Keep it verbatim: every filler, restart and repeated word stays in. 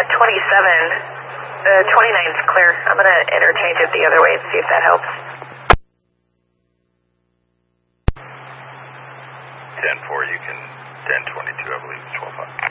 twenty-seven. The twenty-nine's clear. I'm going to interchange it the other way and see if that helps. ten four, you can, ten twenty-two, I believe, is twelve five.